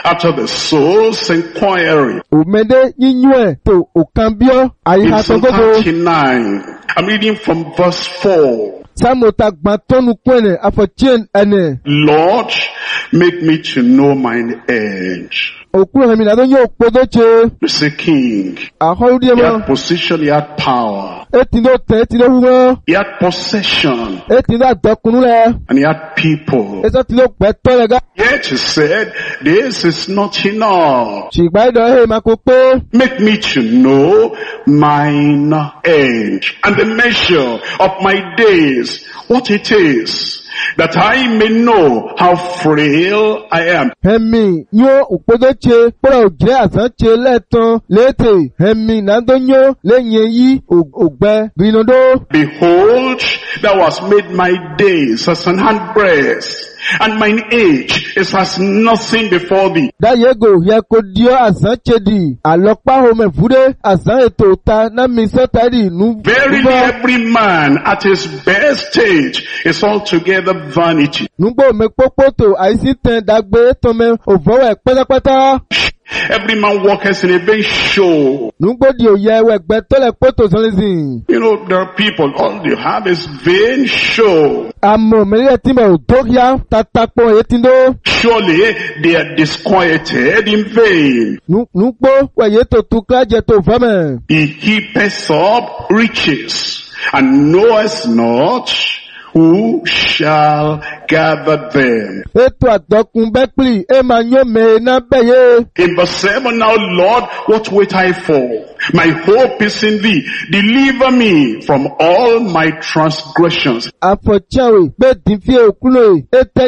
after the soul's inquiry. Òmẹ́dé yíyún tó òkànbíọ́ In àyíká Psalm tọ́gbọ́dọ̀. 39, I'm reading from verse 4. Sámúta gbàtọ́nu kúẹ̀nẹ̀ àfọ̀tíẹ̀n ẹ̀nẹ̀. Lord, make me to know mine end. Òkúrò hẹ̀mí nàdó yóò kpọ́dọ̀ tse. He's a king. Àhọ́lùdíẹ̀ He mọ́. had position, he had power. Eti ló tẹ̀ eti ló wúwọ́. He had possession, Eti ló àdọ́kùnú lẹ̀. and he had people. Ẹsẹ̀ ti ló gbẹ́tọ́ lẹ̀ gá. Yet he said, this is not enough. Ṣìgbà ìdọ̀ ẹ̀ máa kó pé. Make me to know mine end and the measure of my days, what it is, that I may know how frail I am. Hẹ̀mí yóò òkpọ́dọ̀ tse kpọ́dọ̀ òjẹ́ àsán tse lẹ́ẹ̀tàn létè. Hẹ̀mí nàdó yóò lẹ́yìn yí ògbẹ́ gbìnàdó. Behold, thou hast made my days as an handbreadth, and mine age is as nothing before thee. Dáyégò yẹ kó diọ́ àsán tse di. Àlọ́pàá home fúdé àsán ètò ta námi sọ́tà di nù. Verily every man at his best stage is altogether vanity. Nùgbò mi kpókpótò àìsí tẹ̀ dàgbé tọ́mẹ òvọ́wẹ̀ pátápátá. Every man walketh in a vain show. Nùgbò di òye ẹwẹ̀gbẹ́ tọ́lẹ̀ kpótò sọ́lẹ́sìn. You know, there are people, all they have is vain show. Àmọ̀ mẹ́lẹ́ tí mo dókíá tatakpọ̀ yé ti dó. Surely they are disquieted in vain. Nùgbò wẹ̀yẹ tó tu kílájẹ tó fẹ́mẹ̀. He heapeth up riches and knoweth not who shall gather them. Ètò àdọ́kun bẹ́pìlì ẹ máa yán mẹ́ iná bẹ́yẹ. In verse 7 now, Lord, what wait I for? My hope is in thee. Deliver me from all my transgressions. Àfọ̀tíàwé bẹ́ẹ̀ dín fi òkúlò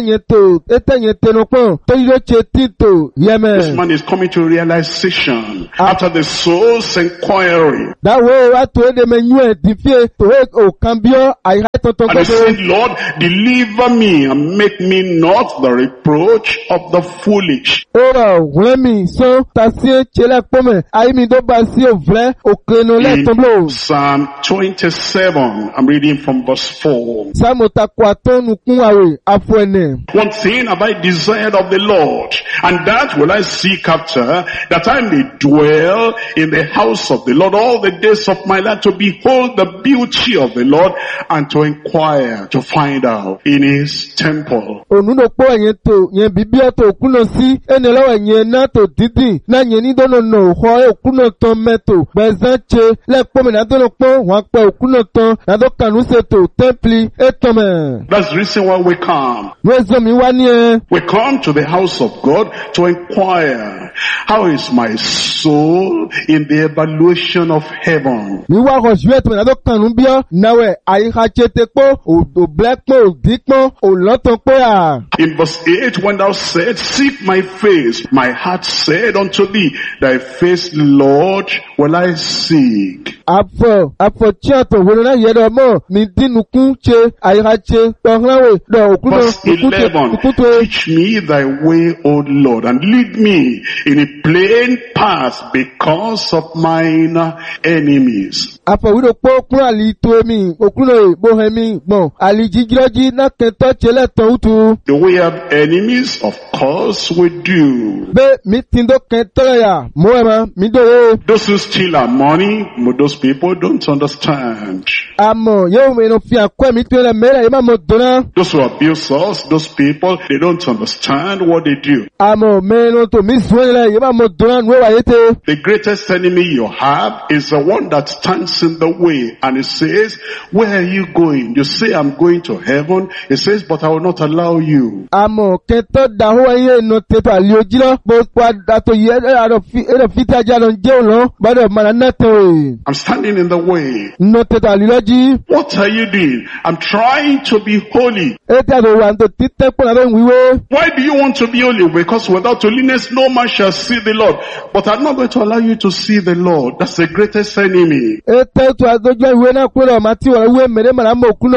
ètẹ̀yẹ tẹnupọ̀n tó yíyó tse títò This yẹmẹ̀. man is coming to realization after the soul's inquiry. Dáwọ́ wa tó èdè mẹ́ yún ẹ̀ dín fi tòwé òkànbíọ́ àyíká tọ̀tọ̀ And he gbọdọ̀. said, Lord, deliver me and make me not the reproach of the foolish. Ó rà òwúrẹ́ mi sán tasí tselẹ̀ pọ́mẹ̀ àyími tó bá sí òvúrẹ́ òkèénu lẹ́tọ̀ọ́blò. In Psalm 27, I'm reading from verse 4. Sáàmù takò àtọ́nu kún àwẹ̀ àfọ̀ ẹ̀nẹ̀. One thing have I desired of the Lord, and that will I seek after, that I may dwell in the house of the Lord all the days of my life, to behold the beauty of the Lord, and to inquire, to find out in his temple. Ònúdòpó ẹ̀yẹn tó yẹn bíbí ọ̀tọ̀ òkúnà sí ẹni lọ́wọ́ ẹ̀yẹn náà tó dídì náà yẹn nídọ́nà nà òhọ́ òkúnà tán mẹ́tò gbẹ̀zán tse lẹ́pọ̀mì nàdọ́nà pọ́n wọ́n pẹ́ òkúnà tán nàdọ́ kànú ṣètò tẹ́ḿpìlì ètòmẹ̀. That's the reason why we come. Wẹ́sọ̀ mi wá ní ẹ. We come to the house of God to inquire, how is my soul in the evaluation of heaven? Mi wá ọ̀ṣù ètòmẹ̀ nàdọ́ kànú bíọ́ náwẹ̀ àyíká tse pọ́ òblẹ́ pọ́ òdì pọ́ òlọ́tàn pọ́ à. In verse 8, when thou said, seek my face, my heart said unto thee, thy face, Lord, will I seek. Àfọ̀ tí àtọ̀ wọlé náà yẹ dọ̀ mọ́ mi dínú kún tse àyíká tse tọ̀hánwé dọ̀ òkúnà Verse 11, òkútó. teach me thy way, O Lord, and lead me in a plain path because of mine enemies. Àfọ̀wúrò pọ́ kúrò àlì tó èmi òkúnà ìgbóhẹ́mí gbọ̀n àlì jíjírọ́jí náà kẹtọ́ tselẹ̀ tán wútu. Do we have enemies? Of course we do. Bẹ́ẹ̀ mi ti ń dó kẹtọ́ rẹ̀ yà mọ́ ẹ̀ ma mi dòwó. Those who steal our money, those people don't understand. Àmọ̀ yóò mẹ́nu fi àkọ́ ẹ̀mí tó rẹ̀ mẹ́rẹ̀ yìí má mọ̀ dùnà. Those who abuse us, those people, they don't understand what they do. Àmọ̀ mẹ́nu tó mi sùn rẹ̀ yìí má mọ̀ dùnà nù ẹ̀wà yìí tẹ́. The greatest enemy you have is the one that stands in the way and he says, where are you going? You say, I'm going to heaven. He says, but I will not allow you. Àmọ̀ kẹtọ́ dàhó ẹyẹ inú tètò àlè ojí lọ. Bó pa dàtò yẹ ẹ̀rọ fìtí ajá lọ jẹ́ òun lọ. Bọ́dọ̀ mọ̀nà náà tẹ̀ wẹ̀. I'm standing in the way. Inú tètò àlè lọ́jí. What are you doing? I'm trying to be holy. Ètò àtò wà ní títẹ́ pọ̀ náà ń wíwé. Why do you want to be holy? Because without holiness, no man shall see the Lord. But I'm not going to allow you to see the Lord. That's the greatest enemy. Ètò àtòjọ́ ìwé náà kúrò ọ̀ma tí wọ́n wé mẹ́rẹ́ màrà mọ̀ òkú náà.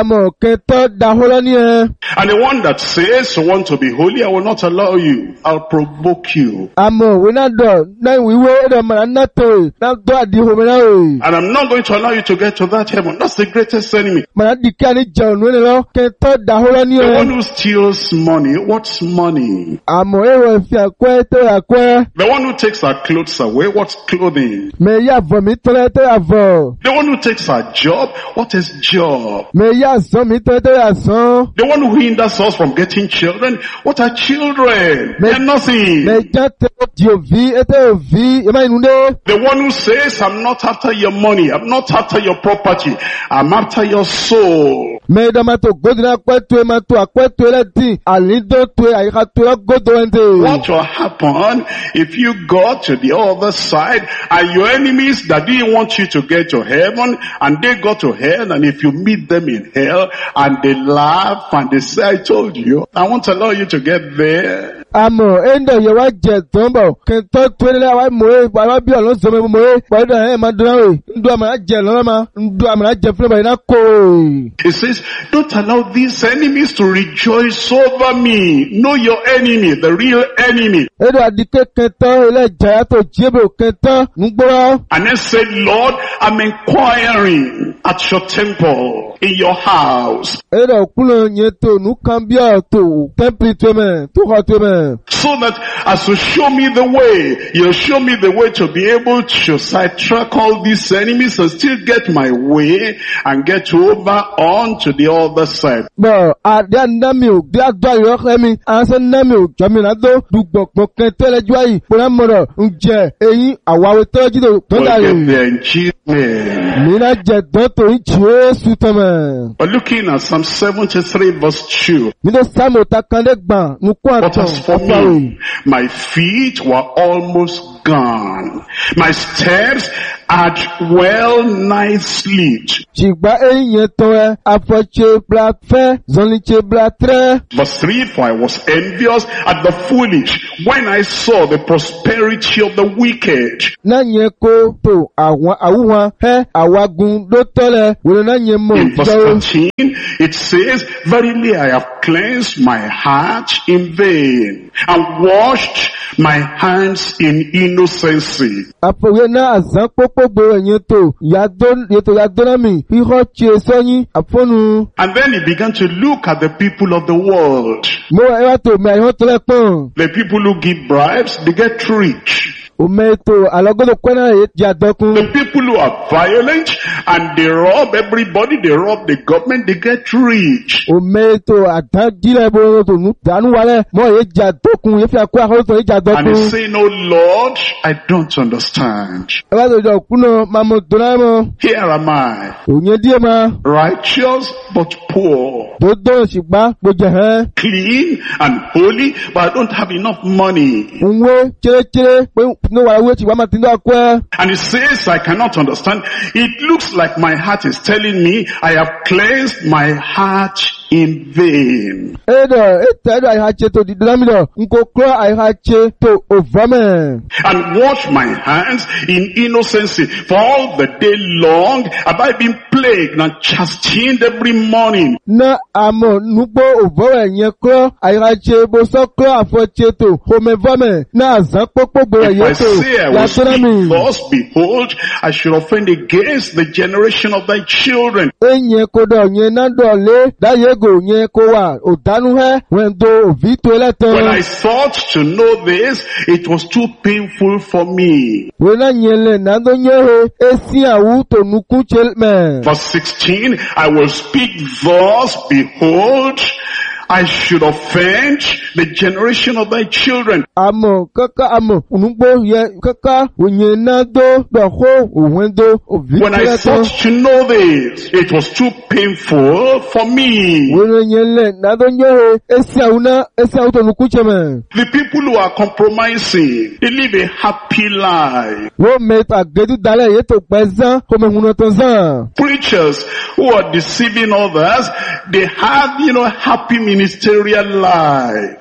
Àmọ̀ kẹtọ́ daholo ní ẹ. And the one that says you want to be holy, I will not allow you. I'll provoke you. Àmọ̀ òwe náà dọ̀ náà ìwé ẹ̀dọ̀ mọ̀nà náà tó ẹ̀ náà dọ̀ àdìhò mi náà ẹ̀. And I'm not going to allow you to get to that heaven. That's the greatest enemy. Mọ̀nà dìkẹ́ àní jẹun lónìí lọ kẹtọ́ daholo ní The ẹ. one who steals money. What's money? Àmọ̀ èrò ìfi àkọ́ tó àkọ́. The one who takes our clothes away. What's clothing? Mẹ̀ yá àvọ̀ mi tọ́lẹ̀ tó àvọ̀. The one who takes our job. What is job? Mẹ̀ yá àsán mi tọ́lẹ̀ tó àsán. The one who hinders us from getting children. What are children? They're nothing. Mẹ̀ já tẹ́ di òví ètò òví ẹ̀ máa inú dé. The one who says, I'm not after your money. I'm not after your property. I'm after your soul. Mẹ̀ dama tó gbódì náà pẹ́ tó ẹ̀ máa tó àpẹ́ tó ẹ̀ lẹ́tì àlídó tó ẹ̀ àyíká tó ẹ̀ gbódò ẹ̀ dé. What will happen if you got to the other side and your enemies that didn't want you to get to heaven and they got to hell, and if you meet them in hell and they laugh and they say, I told you, I won't allow you to get there. Àmọ̀ ẹ̀ńdọ̀ yẹ wá jẹ tó ń bọ̀ kẹtọ́ tó nílẹ̀ wá mọ̀ ẹ́ wá bí ọ̀lọ́ sọ̀rọ̀ mọ̀ ẹ́ pẹ̀lú ẹ̀ máa dúró ẹ̀ ńdú àmàlà jẹ lọ́rọ̀ ma ńdú àmàlà jẹ fúnlẹ̀ báyìí náà kó ẹ̀. It says, don't allow these enemies to rejoice over me. Know your enemy, the real enemy. Ẹ̀dọ̀ àdìkẹ́ kẹtọ́ ilẹ̀ ìjàyà tó jíébò kẹtọ́ ń gbọ́rọ̀. And then said, Lord, I'm inquiring at your temple, in your house, Ẹ̀dọ̀ òkúlọ̀ yẹn tó nù kan bí ọ̀ tó tẹ́ḿpìlì tó mẹ̀ tó kọ́ tó mẹ̀. so that as you show me the way, you'll show me the way to be able to sidetrack all these enemies and still get my way and get over onto the other side. Bọ̀ àdé ànámi ò dé àdó àyọ̀kẹ́ mi àṣẹ námi ò jọmi nàdó dùgbọ̀gbọ̀ kẹtọ́ lẹ́jọ́ yìí pẹ̀lú mọ̀rọ̀ ń jẹ eyín àwáwé tọ́jú tó tó We'll dàrí. get there in Jesus' name. Mìíràn jẹ dọ́tò ń Jésù tọ́mẹ̀. We're looking at Psalm 73 verse 2. Nínú sáàmù takandé gbọ̀n nù kún But àtọ̀ as for me, my feet were almost gone. My steps had well nigh slipped. Ṣìgbà eyín yẹn tọ́ ẹ afọ́ṣe bla fẹ́ zọ́nìṣe bla tẹ́. Verse 3, for I was envious at the foolish when I saw the prosperity of the wicked. Náà yẹn kó tó àwọn àwùwọ̀n ẹ́ àwagun ló tọ́lẹ̀ wòlé náà yẹn mọ̀ In verse ìjọ́. 13, it says, verily I have cleansed my heart in vain and washed my hands in innocency. Àfọwé náà àzán pópó gbòòrò yẹn tó yàtọ̀ yàdọ́nàmì ihò ṣe sọ́yìn àfọ́nu. And then he began to look at the people of the world. Mo wà ẹ́wà tó mẹ́ àyàn tọ́lẹ̀ pọ̀n. The people who give bribes, they get rich. Òmẹ́tò àlọ́gọ́dọ̀ kọ́nà yẹn di àdọ́kùn. The people who are violent and they rob everybody, they rob the government, they get rich. Òmẹ́tò àdájílẹ̀ bọ̀rọ̀ tó nù dánú wálẹ̀ mọ́ yẹn di àdọ́kùn yẹn fi àkó àkọ́tọ̀ yẹn di And àdọ́kùn. he's saying, oh Lord, I don't understand. Ẹ̀wà tó jọ kúnà máa mọ̀ dọ́nà mọ́. Here am I, Òyìn díẹ̀ máa. righteous but poor, Tó dọ̀ ṣùgbọ́n gbòjẹ̀ hẹ́n. clean and holy, but I don't have enough money. Nwe chere pé ní wàá wé ṣùgbọ́n máa ti ń dọ́ àkọ́ ẹ. And he says, I cannot understand. It looks like my heart is telling me I have cleansed my heart in vain. Ẹ̀dọ̀ ẹ̀dọ̀ àìhàṣe tó di dọ́lámìdọ̀ nkò kúrò àìhàṣe tó òvọ́mẹ̀. And wash my hands in innocency. For all the day long have I been plagued and chastened every morning. Na àmọ̀ nugbó òvọ́rẹ̀ yẹn kúrò àìhàṣe bó sọ kúrò àfọ̀ṣe tó homevọ́mẹ̀ náà àzán pópó gbòòrò If yẹn I tó say I will yàtọ̀lámì. speak thus, behold, I should offend against the generation of thy children. Ẹ̀yẹn kò dọ̀ yẹn náà dọ̀ lé dáyégò yẹn kò wà òdánúhẹ́ wọ́n do òví tó When ẹlẹ́tàn. I thought to know this, it was too painful for me. Wọ́n náà yẹn lẹ̀ náà tó yẹn he esi àwù tó nukú ṣe mẹ́. Verse 16, I will speak thus, behold, I should offend the generation of thy children. Àmọ̀ kaka àmọ̀ ònúgbò yẹ kaka òyìn náà dó dọ̀kọ́ òwìn dó òví When tó I ẹlẹ́tàn. thought to know this, it was too painful for me. Wọ́n yẹn lẹ̀ náà tó yẹn he esi àwù tó nukú ṣe mẹ́. The people who are compromising, they live a happy life. Wọ́n mẹ́ta gẹ́dú dalẹ̀ yẹ tó pẹ́ zán kó mẹ́ hun tó zán. Preachers who are deceiving others, they have, happy ministerial life.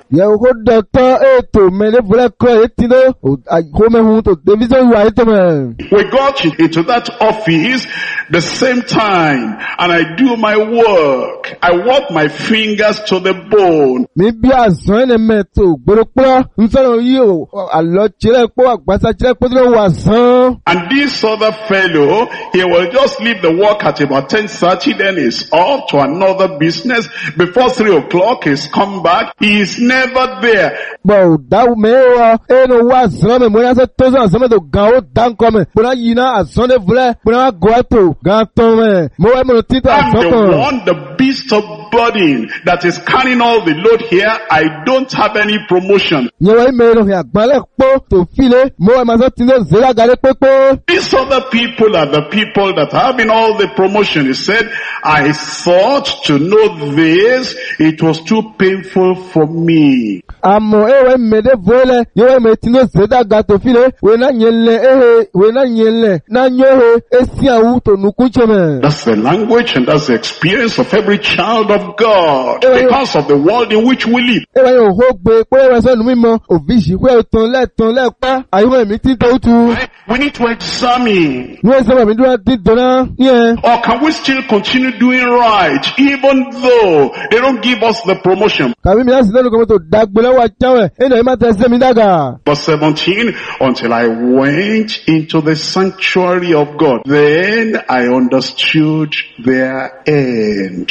Yeho doctor to many black credit home to division right. We got into that office the same time, and I do my work. I work my fingers to the bone. Maybe I sign a metal, but you a lot and this other fellow, he will just leave the work at about 10:30, then he's off to another business. Before 3 o'clock, he's come back. He is never there. But that may was when I said some of the go down coming, but I as son of black, but I go to Gatome, more I'm the one, the beast of burden that is carrying all the load here. I don't have any promotion. These other people are the people that are having all the promotion. He said, I thought to know this, it was too painful for me. That's the language and that's the experience of every child of God because of the world in which we live. We need to examine. Or can we still continue doing right even though they don't give us the promotion? Verse 17, until I went into the sanctuary of God, then I understood their end.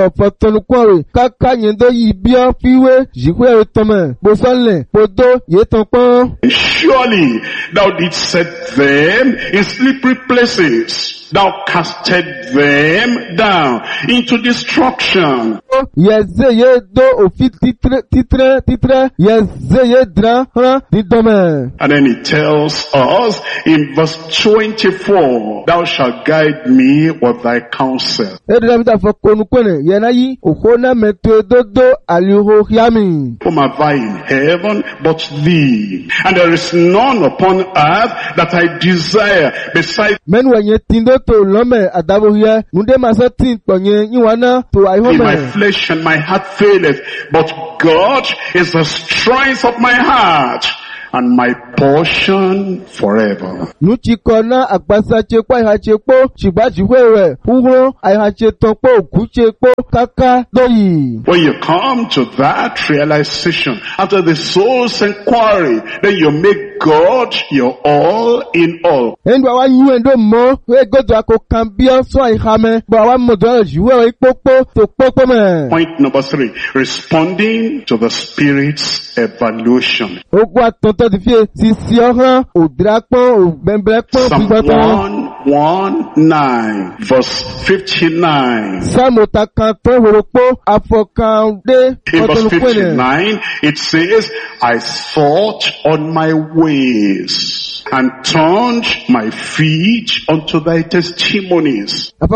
Surely thou didst set them in slippery places. Thou casted them down into destruction. And then he tells us in verse 24, thou shalt guide me with thy counsel. Whom have I in heaven but thee? And there is none upon earth that I desire beside in my flesh and my heart faileth, but God is the strength of my heart and my portion forever. When you come to that realization after the soul's inquiry, then you make God your all in all. Point number 3, responding to the Spirit's evaluation. Psalm 119 verse 59. In verse 59, it says, I thought on my ways and turned my feet unto thy testimonies. If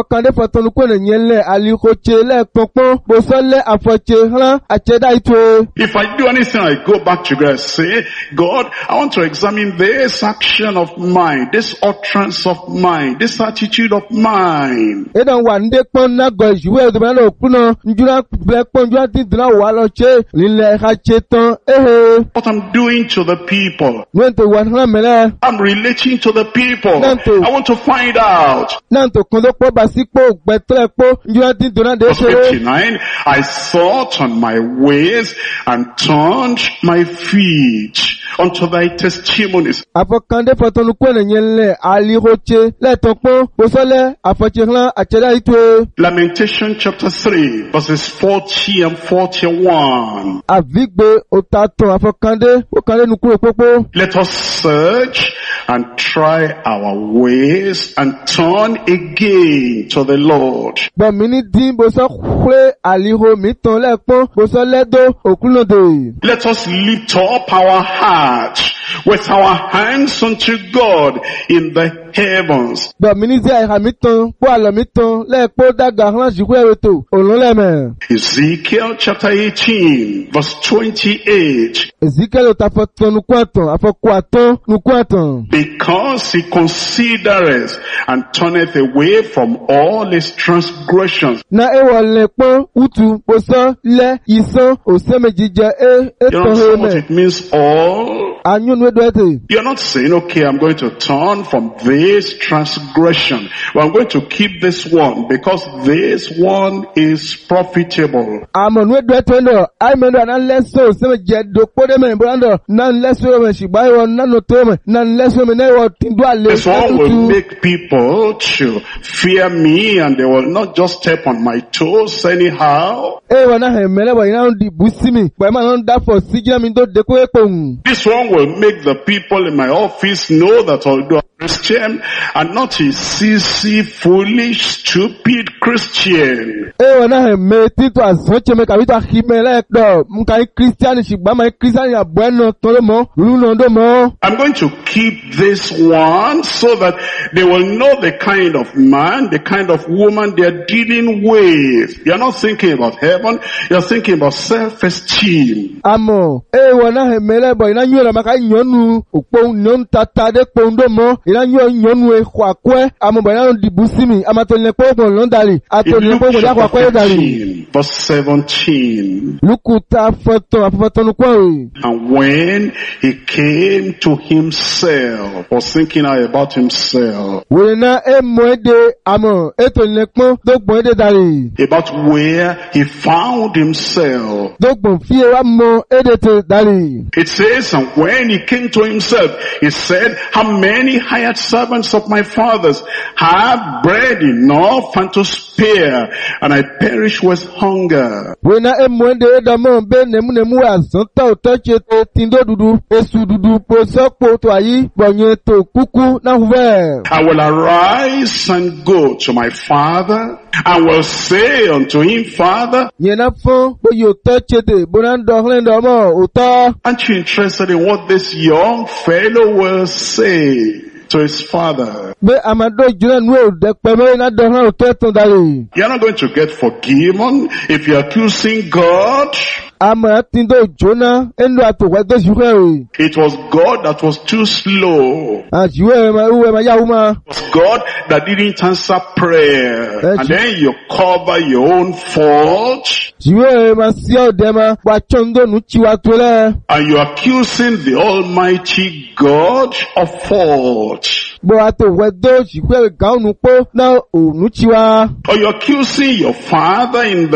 I do anything, I go back to God and say, God, I want to examine this action of mine, this utterance of mine, this attitude of mine. What I'm doing to the people. I'm relating to the people. I want to find out. Verse 59, I thought on my ways and turned my feet unto thy testimonies. Lamentation chapter 3 verses 40 and 41. Let us search and try our ways and turn again to the Lord. Let us lift up our heart with our hands unto God in the heavens. Bọ̀ mínísí àìhà mi tán, pọ́ àlọ́ mi tán, lẹ́ẹ̀pọ́ dàgà hàn ṣùgbọ́n ẹ̀rọ tó, òun lẹ́mẹ̀. Ezekiel chapter 18 verse 28. Ezekiel ò ta fọ́tán nukú àtàn, àfọ́kù àtàn nukú àtàn. Because he considereth and turneth away from all his transgressions. Na ewọ̀ lẹ́pọ́n, útu, pọ̀sán, lẹ́, ìsán, òsèméjìjẹ, You ètò know what ẹ̀mẹ̀. it means all? Anyún wédú ẹ̀tẹ̀. You're not saying, okay, I'm going to turn from this transgression. But I'm going to keep this one because this one is profitable. Àmọ̀ nú wédú ẹ̀tẹ̀ ndọ̀, àìmẹ́ndọ̀ àná lẹ́sọ̀ òsèméjìjẹ dòpó dẹ́mẹ̀ ìbúrándọ̀, náà lẹ́sọ̀ ẹ̀mẹ̀ ṣìgbà ẹ̀wọ̀ nánú tó ẹ̀mẹ̀, náà lẹ́sọ̀ ẹ̀mẹ̀ náà ẹ̀wọ̀ tìǹdú àlè This one will ẹ̀tùtù. make people to fear me and they will not just step on my toes anyhow. Ẹ̀wọ̀ náà ẹ̀mẹ́lẹ́wọ̀ yìí náà ń dìbò sí mi, pẹ̀lú àwọn náà ń dáfọ̀ sí jẹ́ mi tó dẹ́kọ̀ ẹ̀pọ̀ hùn. This one will make the people in my office know that although I'm Christian and not a sissy, foolish, stupid Christian. Ẹ̀wọ̀ náà ẹ̀mẹ́ títọ́ àsánchẹ́ mẹ́ka wíta hìmẹ́lẹ́ ẹ̀dọ̀, mùkà ní kírísítíánì ṣùgbọ́n máa ní kírísítíánì àbọ̀ ẹ̀nà tọ́lọ́ mọ́, lúnà ọdọ́ mọ́. I'm going to keep this one so that they will know the kind of man, the kind of woman they're dealing with. You're not thinking about heaven, you're thinking about self-esteem. Àmọ̀, ẹ̀wọ̀ náà ẹ̀mẹ́lẹ́ bọ̀ iná yóò rẹ̀ máa ká yọ̀nù òpó yọ̀nù tata dé pòǹdó mọ́, iná yóò yọ̀nù ẹ̀kọ́ àkọ́ àmọ̀ bọ̀ iná dìbò sí mi, àmọ̀ tó nílẹ̀ pọ́ọ̀pọ̀ lọ́ndàrí, In àtònílẹ̀ Luke pọ́ọ̀pọ̀ dákọ̀ àkọ́ chapter ẹ̀dàrí. 15, verse 17. Lúkúta afọ́tọ́nù kọ́ rẹ̀. And when he came to himself, was thinking about himself, Wèrè náà ẹ̀ mọ̀ ẹ́dẹ̀ àmọ̀ ètò nílẹ̀ pọ́n tó gbọ̀n ẹ́dẹ̀ dàrí. about where he found himself. Tó gbọ̀n fi ẹwà mọ̀ ẹ́dẹ̀ tẹ̀ dàrí. It says, and when he came to himself, he said, how many hired servants of my fathers have bread enough and to spare, and I perish with hunger. Wèrè náà ẹ̀ mọ̀ ẹ́dẹ̀ ẹ̀dọ̀ mọ̀ bẹ́ẹ̀ nẹ̀múnẹ̀mú àsán tó tọ́jú tó tìǹdó dúdú, èsù dúdú, pòsọ́pò tó àyí, bọ̀nyẹ̀ tó kúkú náà hùwẹ̀. I will arise and go to my father, and will say unto him, Father, Yẹn náà fún bóyá òtọ́ tètè, bóná ń dọ̀ ọ́nlẹ̀ mọ̀ òtọ́. aren't you interested in what this young fellow will say to his father? Bẹ́ àmàdó ìjìnlẹ̀ nù èdè pẹ̀mẹ́ iná dọ̀ ọ́nlẹ̀ òtọ́ ẹ̀tàn dàrí. You're not going to get forgiven if you're accusing God. Àmà tìǹdó jóná, ẹnu àtòwẹ́ tó ṣùgbọ́n rẹ̀. It was God that was too slow. Àṣìwẹ̀ ẹ̀mà yáwó máa. It was God that didn't answer prayer. And then you cover your own fault. Ṣìwẹ̀ ẹ̀mà sí ọ̀dẹ̀ máa, wà chọ́ndó nù chiwa tó lẹ́. And you're accusing the Almighty God of fault. Bọ́ àtòwẹ́ tó ṣùgbọ́n gàónù pọ́ náà òun chiwa. Or you're accusing your father in the